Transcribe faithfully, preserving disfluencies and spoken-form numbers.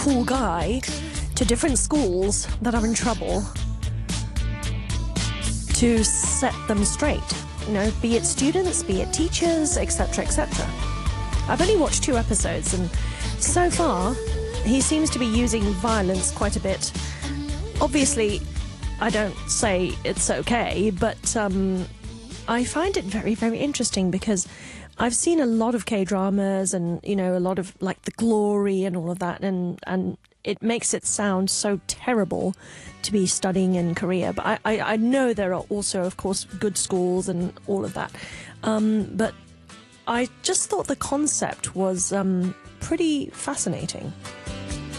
poor guy to different schools that are in trouble to set them straight. You know, be it students, be it teachers, et cetera, et cetera. I've only watched two episodes, and so far, he seems to be using violence quite a bit. Obviously, I don't say it's okay, but um, I find it very, very interesting because I've seen a lot of K-dramas and, you know, a lot of, like, The Glory and all of that, and, and it makes it sound so terrible to be studying in Korea. But I, I, I know there are also, of course, good schools and all of that. Um, but I just thought the concept was um, pretty fascinating.